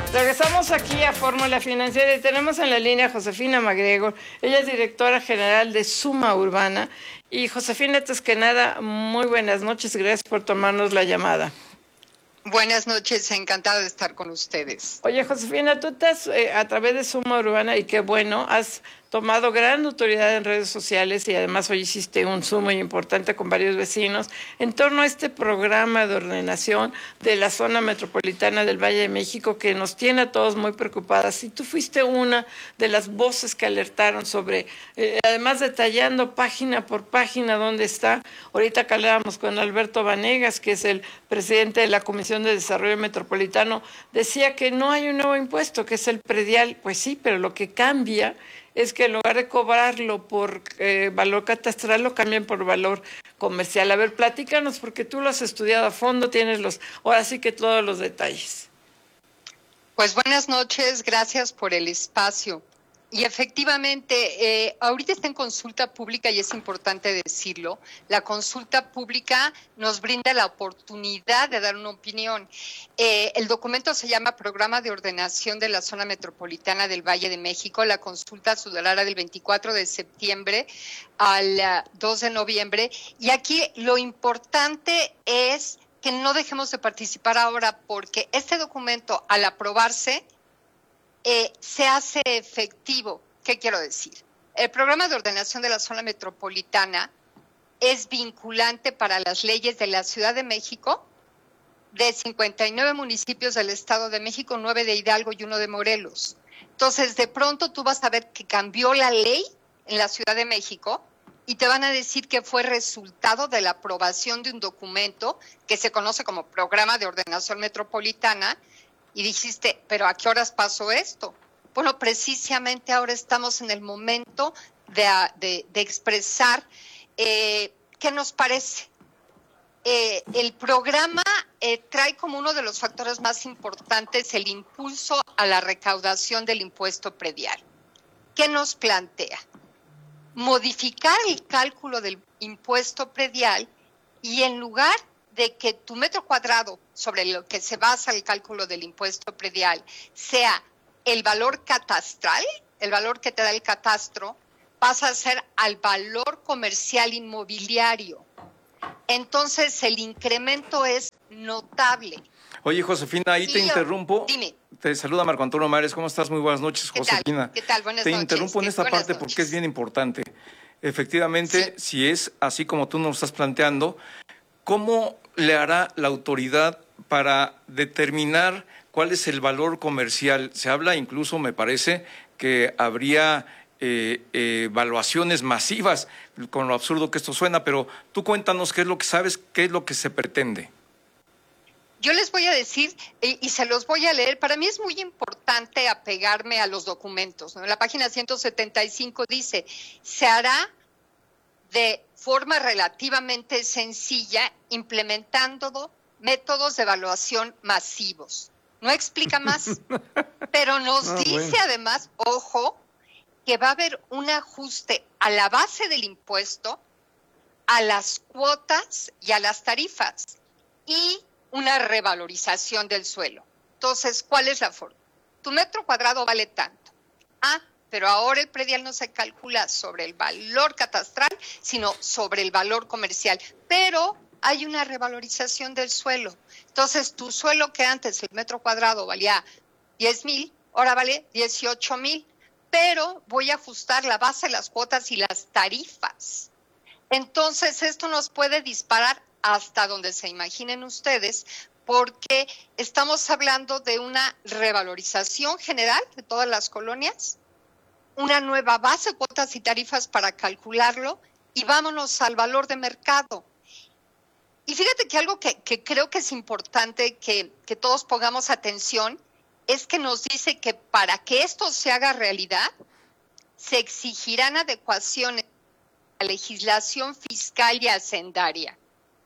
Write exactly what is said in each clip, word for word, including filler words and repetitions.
Regresamos aquí a Fórmula Financiera y tenemos en la línea a Josefina MacGregor. Ella es directora general de Suma Urbana. Y Josefina, antes que nada, muy buenas noches. Gracias por tomarnos la llamada. Buenas noches, encantada de estar con ustedes. Oye, Josefina, tú estás eh, a través de Suma Urbana y qué bueno, has tomado gran notoriedad en redes sociales y además hoy hiciste un Zoom muy importante con varios vecinos en torno a este programa de ordenación de la zona metropolitana del Valle de México que nos tiene a todos muy preocupadas. Y tú fuiste una de las voces que alertaron sobre, eh, además detallando página por página dónde está. Ahorita que hablábamos con Alberto Vanegas, que es el presidente de la Comisión de Desarrollo Metropolitano, decía que no hay un nuevo impuesto, que es el predial. Pues sí, pero lo que cambia es que en lugar de cobrarlo por eh, valor catastral, lo cambian por valor comercial. A ver, platícanos, porque tú lo has estudiado a fondo, tienes los, ahora sí que todos los detalles. Pues buenas noches, gracias por el espacio. Y efectivamente, eh, ahorita está en consulta pública y es importante decirlo. La consulta pública nos brinda la oportunidad de dar una opinión. Eh, el documento se llama Programa de Ordenación de la Zona Metropolitana del Valle de México. La consulta se dará del veinticuatro de septiembre al uh, dos de noviembre. Y aquí lo importante es que no dejemos de participar ahora porque este documento, al aprobarse, Eh, se hace efectivo. ¿Qué quiero decir? El programa de ordenación de la zona metropolitana es vinculante para las leyes de la Ciudad de México, de cincuenta y nueve municipios del Estado de México, nueve de Hidalgo y uno de Morelos. Entonces, de pronto tú vas a ver que cambió la ley en la Ciudad de México y te van a decir que fue resultado de la aprobación de un documento que se conoce como Programa de Ordenación Metropolitana. Y dijiste, ¿pero a qué horas pasó esto? Bueno, precisamente ahora estamos en el momento de, de, de expresar eh, qué nos parece. Eh, el programa eh, trae como uno de los factores más importantes el impulso a la recaudación del impuesto predial. ¿Qué nos plantea? Modificar el cálculo del impuesto predial y en lugar de que tu metro cuadrado sobre lo que se basa el cálculo del impuesto predial sea el valor catastral, el valor que te da el catastro, pasa a ser al valor comercial inmobiliario. Entonces el incremento es notable. Oye, Josefina, ahí y te yo, interrumpo. Dime. Te saluda Marco Antonio Mares. ¿Cómo estás? Muy buenas noches, ¿Qué Josefina. Tal? ¿Qué tal? Buenas te noches. Te interrumpo en esta buenas parte noches. porque es bien importante. Efectivamente, sí. Si es así como tú nos estás planteando, ¿cómo le hará la autoridad para determinar cuál es el valor comercial? Se habla incluso, me parece, que habría eh, eh, evaluaciones masivas, con lo absurdo que esto suena, pero tú cuéntanos qué es lo que sabes, qué es lo que se pretende. Yo les voy a decir, y, y se los voy a leer, para mí es muy importante apegarme a los documentos, ¿no? En la página ciento setenta y cinco dice, se hará de forma relativamente sencilla, implementando métodos de evaluación masivos. No explica más, pero nos ah, dice bueno. además, ojo, que va a haber un ajuste a la base del impuesto, a las cuotas y a las tarifas, y una revalorización del suelo. Entonces, ¿cuál es la forma? Tu metro cuadrado vale tanto. Ah, pero ahora el predial no se calcula sobre el valor catastral, sino sobre el valor comercial. Pero hay una revalorización del suelo. Entonces, tu suelo que antes el metro cuadrado valía diez mil, ahora vale dieciocho mil. Pero voy a ajustar la base, las cuotas y las tarifas. Entonces, esto nos puede disparar hasta donde se imaginen ustedes, porque estamos hablando de una revalorización general de todas las colonias, una nueva base, cuotas y tarifas para calcularlo, y vámonos al valor de mercado. Y fíjate que algo que, que creo que es importante que, que todos pongamos atención es que nos dice que para que esto se haga realidad, se exigirán adecuaciones a la legislación fiscal y hacendaria.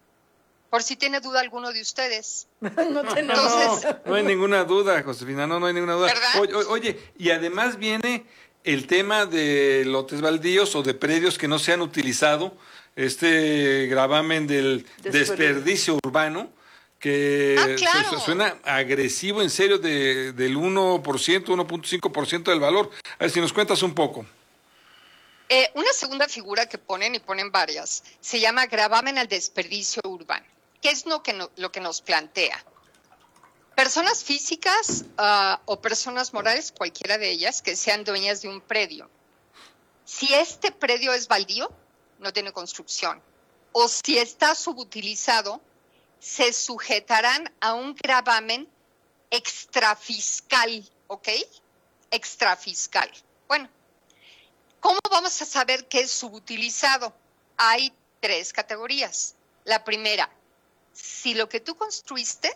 Por si tiene duda alguno de ustedes. no, Entonces, no, no hay ninguna duda, Josefina, no, no hay ninguna duda. ¿Verdad? Oye, oye, y además viene el tema de lotes baldíos o de predios que no se han utilizado, este gravamen del desperdicio, desperdicio urbano, que Ah, claro. su- suena agresivo, en serio, de, del uno por ciento, uno punto cinco por ciento del valor. A ver si nos cuentas un poco. Eh, una segunda figura que ponen, y ponen varias, se llama gravamen al desperdicio urbano. ¿Qué es lo que, no, lo que nos plantea? Personas físicas uh, o personas morales, cualquiera de ellas, que sean dueñas de un predio. Si este predio es baldío, no tiene construcción, o si está subutilizado, se sujetarán a un gravamen extrafiscal, ¿ok? Extrafiscal. Bueno, ¿cómo vamos a saber qué es subutilizado? Hay tres categorías. La primera, si lo que tú construiste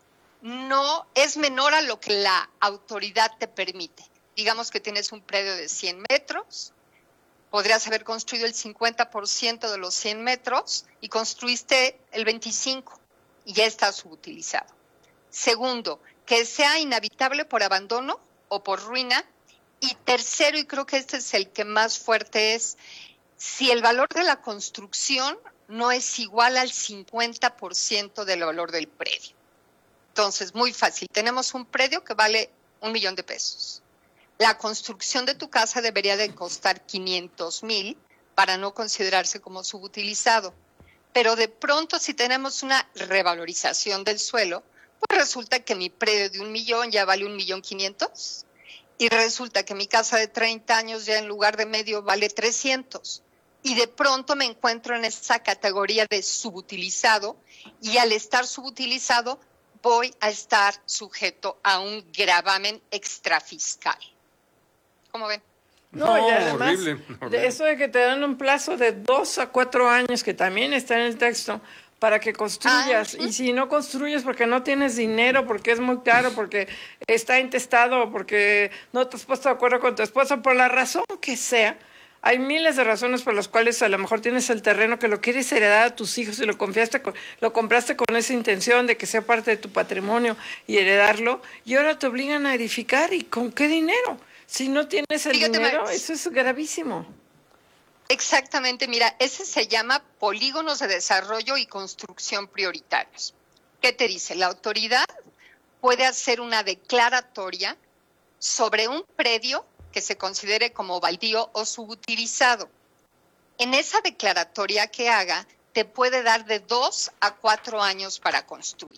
no es menor a lo que la autoridad te permite. Digamos que tienes un predio de cien metros, podrías haber construido el cincuenta por ciento de los cien metros y construiste el veinticinco y ya está subutilizado. Segundo, que sea inhabitable por abandono o por ruina. Y tercero, y creo que este es el que más fuerte es, si el valor de la construcción no es igual al cincuenta por ciento del valor del predio. Entonces, muy fácil. Tenemos un predio que vale un millón de pesos. La construcción de tu casa debería de costar quinientos mil para no considerarse como subutilizado. Pero de pronto, si tenemos una revalorización del suelo, pues resulta que mi predio de un millón ya vale un millón quinientos. Y resulta que mi casa de treinta años ya en lugar de medio vale trescientos. Y de pronto me encuentro en esa categoría de subutilizado y al estar subutilizado voy a estar sujeto a un gravamen extrafiscal. ¿Cómo ven? No, No, y además, horrible, de horrible. eso de que te dan un plazo de dos a cuatro años, que también está en el texto, para que construyas. Ah, Y si no construyes porque no tienes dinero, porque es muy caro, porque está intestado, porque no te has puesto de acuerdo con tu esposa, por la razón que sea, hay miles de razones por las cuales a lo mejor tienes el terreno que lo quieres heredar a tus hijos y lo confiaste con- lo compraste con esa intención de que sea parte de tu patrimonio y heredarlo, y ahora te obligan a edificar. ¿Y con qué dinero? Si no tienes el Fíjate, dinero, Max. eso es gravísimo. Exactamente, mira, ese se llama polígonos de desarrollo y construcción prioritarios. ¿Qué te dice? La autoridad puede hacer una declaratoria sobre un predio que se considere como baldío o subutilizado. En esa declaratoria que haga, te puede dar de dos a cuatro años para construir.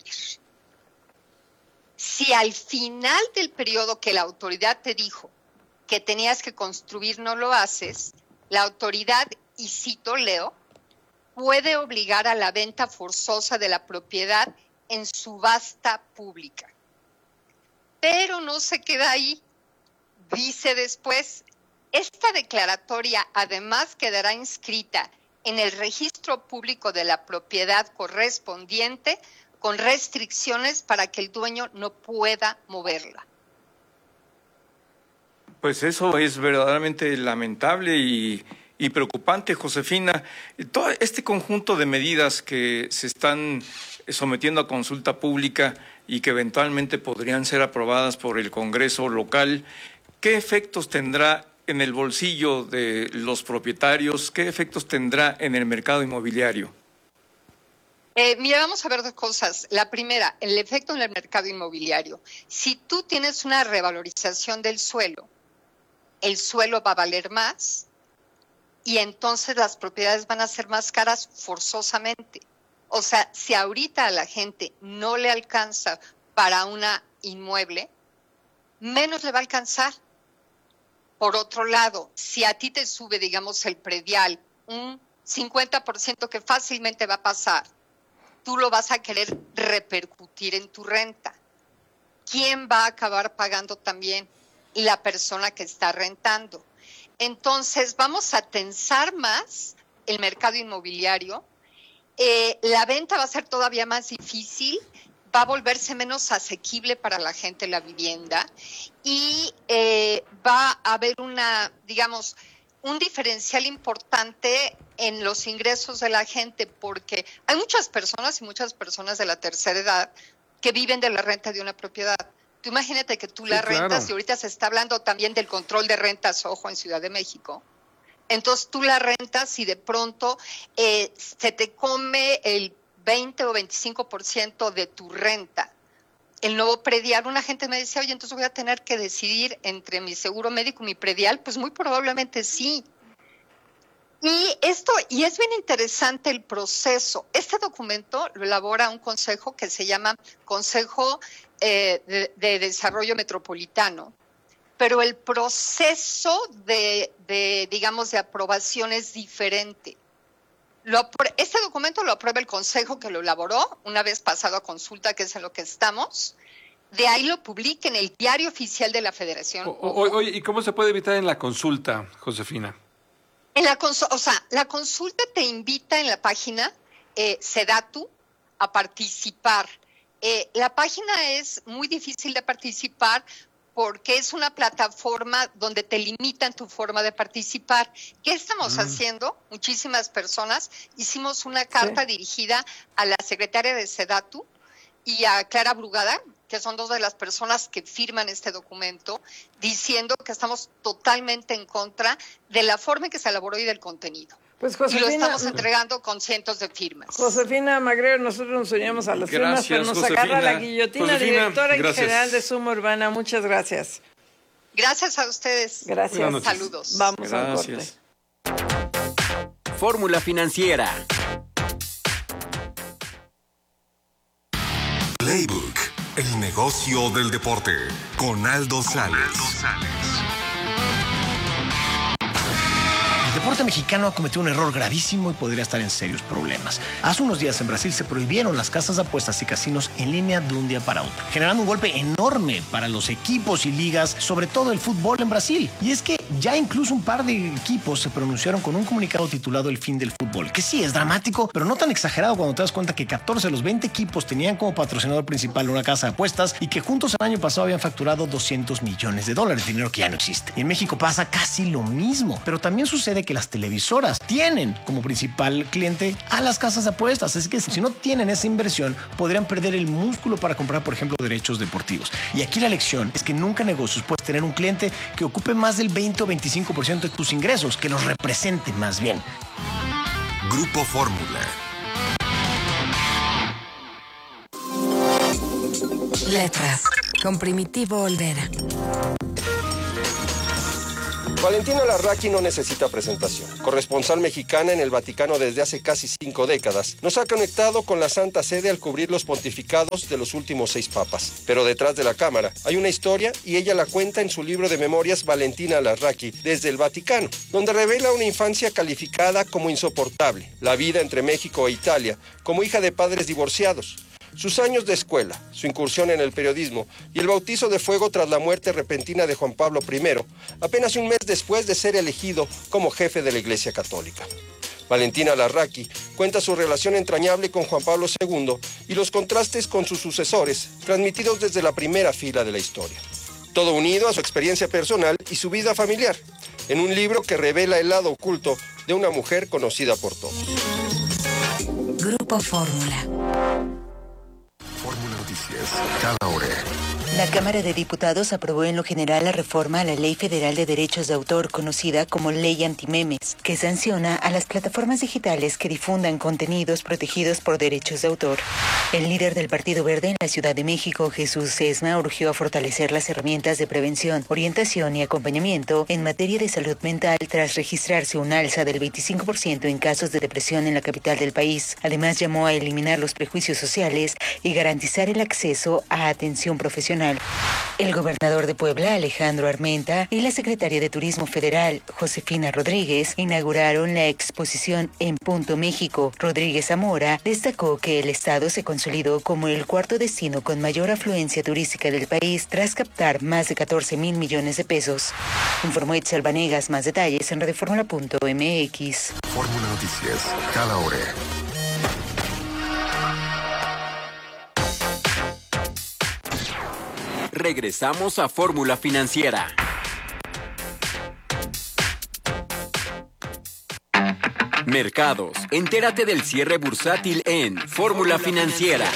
Si al final del periodo que la autoridad te dijo que tenías que construir no lo haces, la autoridad, y cito, leo, puede obligar a la venta forzosa de la propiedad en subasta pública. Pero no se queda ahí. Dice después, esta declaratoria además quedará inscrita en el registro público de la propiedad correspondiente con restricciones para que el dueño no pueda moverla. Pues eso es verdaderamente lamentable y, y preocupante, Josefina. Todo este conjunto de medidas que se están sometiendo a consulta pública y que eventualmente podrían ser aprobadas por el Congreso local, ¿qué efectos tendrá en el bolsillo de los propietarios? ¿Qué efectos tendrá en el mercado inmobiliario? Eh, mira, vamos a ver dos cosas. La primera, el efecto en el mercado inmobiliario. Si tú tienes una revalorización del suelo, el suelo va a valer más y entonces las propiedades van a ser más caras forzosamente. O sea, si ahorita a la gente no le alcanza para una inmueble, menos le va a alcanzar. Por otro lado, si a ti te sube, digamos, el predial un cincuenta por ciento que fácilmente va a pasar, tú lo vas a querer repercutir en tu renta. ¿Quién va a acabar pagando también? La persona que está rentando. Entonces, vamos a tensar más el mercado inmobiliario. Eh, la venta va a ser todavía más difícil, va a volverse menos asequible para la gente la vivienda y eh, va a haber una, digamos, un diferencial importante en los ingresos de la gente, porque hay muchas personas y muchas personas de la tercera edad que viven de la renta de una propiedad. Tú imagínate que tú Sí, la rentas, claro. y ahorita se está hablando también del control de rentas, ojo, en Ciudad de México. Entonces tú la rentas y de pronto eh, se te come el veinte o veinticinco por ciento de tu renta. El nuevo predial, una gente me decía, oye, entonces voy a tener que decidir entre mi seguro médico y mi predial. Pues muy probablemente sí. Y esto, y es bien interesante el proceso. Este documento lo elabora un consejo que se llama Consejo eh, de, de Desarrollo Metropolitano, pero el proceso de, de, digamos, de aprobación es diferente. Lo, este documento lo aprueba el Consejo que lo elaboró, una vez pasado a consulta, que es en lo que estamos. De ahí lo publica en el Diario Oficial de la Federación. O, o, oye, ¿y cómo se puede evitar en la consulta, Josefina? En la consulta, o sea, la consulta te invita en la página eh, Sedatu a participar. Eh, la página es muy difícil de participar porque es una plataforma donde te limitan tu forma de participar. ¿Qué estamos mm. haciendo? Muchísimas personas hicimos una carta sí. dirigida a la secretaria de Sedatu y a Clara Brugada, que son dos de las personas que firman este documento, diciendo que estamos totalmente en contra de la forma en que se elaboró y del contenido. Pues Josefina, y lo estamos entregando con cientos de firmas. Josefina Magrero, nosotros nos unimos a las gracias, firmas, pero nos Josefina. agarra la guillotina, Josefina, directora gracias. general de Suma Urbana. Muchas gracias. Gracias a ustedes. Gracias. Saludos. Vamos gracias. al corte. Fórmula Financiera. Playbook, el negocio del deporte, con Aldo Sales. El deporte mexicano ha cometido un error gravísimo y podría estar en serios problemas. Hace unos días en Brasil se prohibieron las casas de apuestas y casinos en línea de un día para otro, generando un golpe enorme para los equipos y ligas, sobre todo el fútbol en Brasil. Y es que ya incluso un par de equipos se pronunciaron con un comunicado titulado El fin del fútbol, que sí es dramático, pero no tan exagerado cuando te das cuenta que catorce de los veinte equipos tenían como patrocinador principal una casa de apuestas y que juntos el año pasado habían facturado doscientos millones de dólares, dinero que ya no existe. Y en México pasa casi lo mismo, pero también sucede que las televisoras tienen como principal cliente a las casas de apuestas, así que si no tienen esa inversión podrían perder el músculo para comprar, por ejemplo, derechos deportivos. Y aquí la lección es que nunca en negocios puedes tener un cliente que ocupe más del veinte o veinticinco por ciento de tus ingresos, que los represente más bien. Grupo Fórmula. Letras, con Primitivo Olvera. Valentina Larraqui no necesita presentación. Corresponsal mexicana en el Vaticano desde hace casi cinco décadas, nos ha conectado con la Santa Sede al cubrir los pontificados de los últimos seis papas. Pero detrás de la cámara hay una historia y ella la cuenta en su libro de memorias Valentina Larraqui desde el Vaticano, donde revela una infancia calificada como insoportable, la vida entre México e Italia, como hija de padres divorciados, sus años de escuela, su incursión en el periodismo y el bautizo de fuego tras la muerte repentina de Juan Pablo primero, apenas un mes después de ser elegido como jefe de la Iglesia Católica. Valentina Larraqui cuenta su relación entrañable con Juan Pablo segundo y los contrastes con sus sucesores, transmitidos desde la primera fila de la historia. Todo unido a su experiencia personal y su vida familiar, en un libro que revela el lado oculto de una mujer conocida por todos. Grupo Fórmula. Fórmula Noticias, cada hora. La Cámara de Diputados aprobó en lo general la reforma a la Ley Federal de Derechos de Autor, conocida como Ley Antimemes, que sanciona a las plataformas digitales que difundan contenidos protegidos por derechos de autor. El líder del Partido Verde en la Ciudad de México, Jesús Sesma, urgió a fortalecer las herramientas de prevención, orientación y acompañamiento en materia de salud mental tras registrarse un alza del veinticinco por ciento en casos de depresión en la capital del país. Además, llamó a eliminar los prejuicios sociales y garantizar el acceso a atención profesional. El gobernador de Puebla, Alejandro Armenta, y la secretaria de Turismo Federal, Josefina Rodríguez, inauguraron la exposición En Punto México. Rodríguez Zamora destacó que el estado se consolidó como el cuarto destino con mayor afluencia turística del país tras captar más de catorce mil millones de pesos. Informó Itzel Vanegas. Más detalles en redefórmula punto m x. Fórmula Noticias, cada hora. Regresamos a Fórmula Financiera. Mercados. Entérate del cierre bursátil en Fórmula Financiera.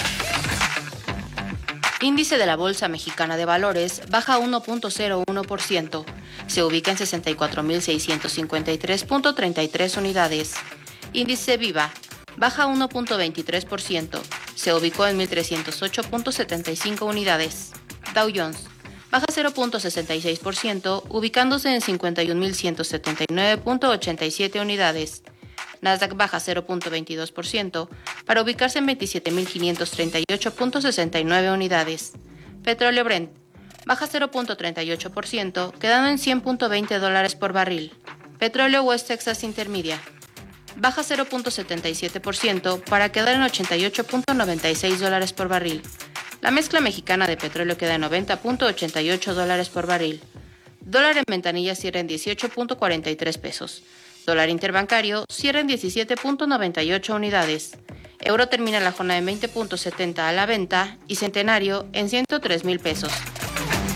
Índice de la Bolsa Mexicana de Valores baja uno punto cero uno por ciento. Se ubica en sesenta y cuatro mil seiscientos cincuenta y tres punto treinta y tres unidades. Índice Viva baja uno punto veintitrés por ciento, se ubicó en mil trescientos ocho punto setenta y cinco unidades. Dow Jones baja cero punto sesenta y seis por ciento, ubicándose en cincuenta y un mil ciento setenta y nueve punto ochenta y siete unidades. Nasdaq baja cero punto veintidós por ciento para ubicarse en veintisiete mil quinientos treinta y ocho punto sesenta y nueve unidades. Petróleo Brent baja cero punto treinta y ocho por ciento, quedando en cien punto veinte dólares por barril. Petróleo West Texas Intermedia baja cero punto setenta y siete por ciento para quedar en ochenta y ocho punto noventa y seis dólares por barril. La mezcla mexicana de petróleo queda en noventa punto ochenta y ocho dólares por barril. Dólar en ventanilla cierra en dieciocho punto cuarenta y tres pesos. Dólar interbancario cierra en diecisiete punto noventa y ocho unidades. Euro termina la jornada en veinte punto setenta a la venta y centenario en ciento tres mil pesos.